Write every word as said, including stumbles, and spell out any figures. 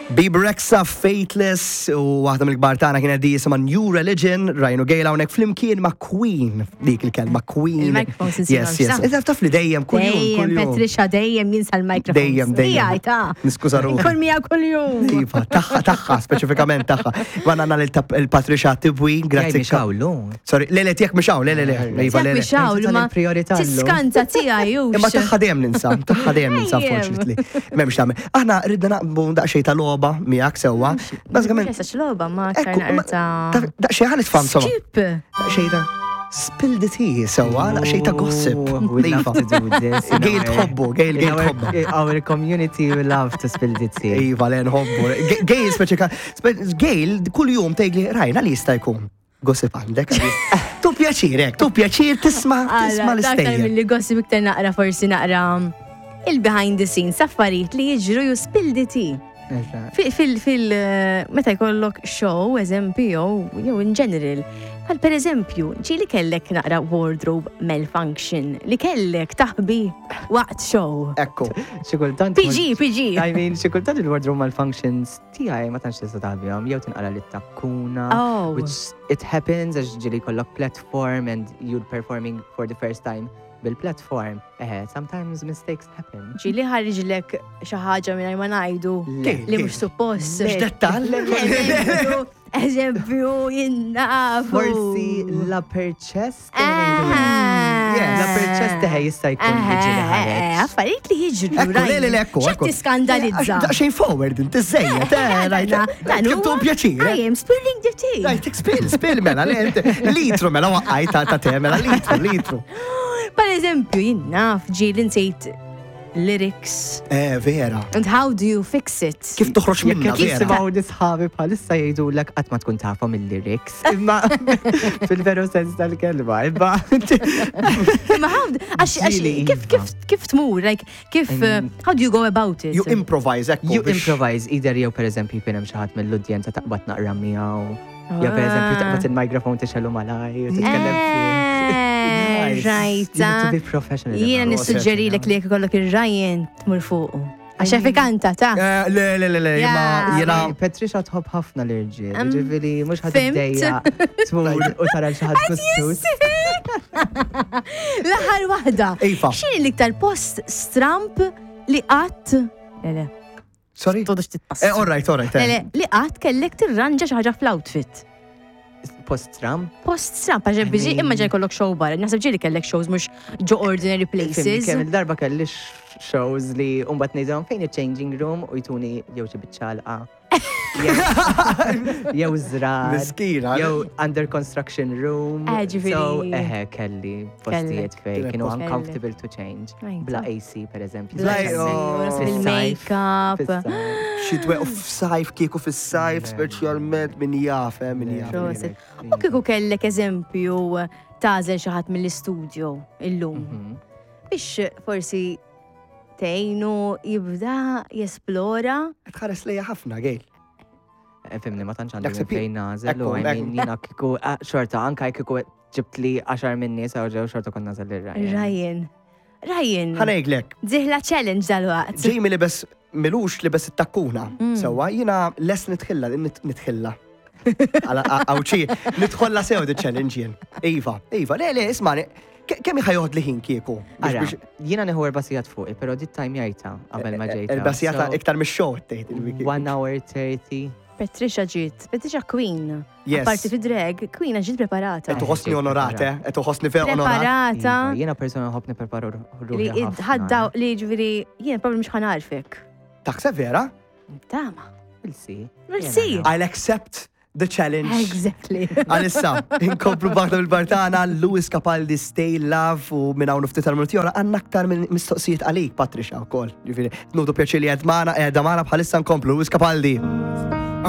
Bieber Rexha Faithless u waħda mill-kbar tagħna kienet di jisimha New Religion, rajnu gejla hawnhekk flimkien ma' Queen, dik il-kelma Queen. Il-microphone sinsi. Yes, yes. Iżda taf li dejjem kuljum. Dejjem Patricia dejjem jinsa l-microphone. Dejjem, dejjem. Ija, ta' Niskuża ruħi. Kol mija kuljum. Iva, taħħa, taħħa, speċifikament taħħa. Ma għandna il-Patricia Tibwi, grazzi. Sorry, le le tiegħek mixaw, le le le. Iva, le le. Mixaw, ma tiskanza tiegħi ju. Imma taħħa dejjem ninsa, taħħa dejjem ninsa unfortunately. M'hemmx tagħmel. Aħna ridna naqbu daqsxejn ta' logħba miegħek sewwa. Bażikament. Issa x'logħba ma aktar ta' daqsxejn ħanet fam sewwa. Skip. Daqsxejn ta' spill the tea sewwa, daqsxejn ta' gossip. We love to do this. Gejl tħobbu, gejl gejl tħobbu. Our community will love to spill the tea. Iva, le nħobbu. Gejl speċika, gejl kull jum tgħidli rajna li jista' jkun. Gossip għandek. Tu pjaċirek, tu pjaċir tisma' tisma' l-istejjer. Aktar milli gossip iktar naqra forsi naqra il-behind the scenes, affarijiet li jiġru ju spill the tea. Fil, meta jkollok show, eżempju, jew in general, għal per eżempju, ġi li kellek naqra wardrobe malfunction, li kellek taħbi waqt show. Ekku. Xikultant. P G, P G. I mean, xikultant il-wardrobe malfunctions tijaj ma tanx tista taħbihom, jew tinqala li takkuna, which it happens għax ġili kollok platform and you're performing for the first time bil-platform, eh, sometimes mistakes happen. Ġili ħarġilek xaħġa minn ma ngħidu li mhux suppost. X'dettall? Eżempju, jinnaf. Forsi la perċess. La perċess teħe jista' jkun jiġri ħareġ. Affarijiet li jiġru. Ekku, le, le, ekku. X'qed tiskandalizza. Daqsxejn forward, inti żejjed, rajta. Kiftu pjaċir. I am spilling the tea. Rajtek spill, spill mela, litru mela waqqaj ta' te, mela litru, litru. Per eżempju, jinnaf ġili nsejt lyrics. Eh, vera. And how do you fix it? Kif toħroġ minna, Kif vera? simaw nisħabi bħalissa jgħidulek qatt ma tkun tafhom il-lyrics. Imma fil-veru sens tal-kelma, imma. Imma how kif kif kif tmur, like kif how do you go about it? You improvise, ekku. You improvise, either jew pereżempju jkun hemm xi ħadd mill-udjenza taqbad naqra miegħu. Jew pereżempju taqbad il-mikrofon tixellu malaj u titkellem fih. Rajta. To be professional. Jiena nissuġġeri lek li jekk ikollok ir-rajjen tmur fuqu. Għax efikanta ta' Le, le, le, le, jiena. Patricia tħobb ħafna l-irġiel, ġifieri mhux ħadd iddejja tmur u tara xi ħadd kustus. L-aħħar waħda. X'inhi l-iktar post stramp li qatt. Le, le. Sorry? Todux titpass. Eh, all right, all right. Le, li qatt kellek tirranġa xi ħaġa fl-outfit. Post-Trump? Post-Trump, għaxem biġi, imma ġaj kollok show barra. Naħseb ġiri kellek shows mux ġo ordinary places. Kemm il-darba kelli shows li umbat nejdhom fejn il-changing room u jtuni jew xi biċċalqa. Jew żrar. Miskina. Jew under construction room. So, eħe, kelli postijiet fej, kienu uncomfortable to change. Bla A C, per eżempju. Bil-makeup. Xitwe u f-sajf, kieku f-sajf, specialment min jaf, min jaf. U kieku kellek eżempju tażel xaħat mill-studio illum. Biex forsi tejnu jibda jesplora. Tħares lejja ħafna, għejl. Fimni, ma tanċ għandu fejn nażel u għajmin jina kiku, xorta, anka kiku ġibt li għaxar minni sa' ġew xorta kon nażel l-Ryan. Ryan. Ryan. Ħanejglek. Dziħla challenge dal-waqt. Ġejmi li bes, milux li bes it-takkuna. Sewa, jina les nitħilla, nitħilla. Għawċi, nitħolla sew di challenge jien. Iva, Iva, le, le, ismani, kemm iħajħod li ħin kieku? Jiena neħu erbasijat fuqi, pero dit time jajta, qabel ma ġejta. Erbasijat iktar mis-show tgħid il-wiki. one hour thirty. Patricia ġiet, Patricia Queen. Parti fi drag, Queen ġiet preparata. Etu ħosni onorate, etu ħosni fe onorate. Preparata. Jiena persona ħobni preparo ruħi ħafna. Ħaddaw li ġviri, jiena probabli mux ħanarfik. Taħseb vera? Tama. We'll see. We'll see. I'll accept the challenge. Exactly. Għalissa, inkomplu baħda bil-Bartana, Lewis Capaldi, Stay Love u minna unu ftit tal-multijora, għanna aktar minn mistoqsijiet għalik, Patricia, u kol. Nudu pjaċili għedmana, għedmana bħalissa nkomplu, Lewis Capaldi.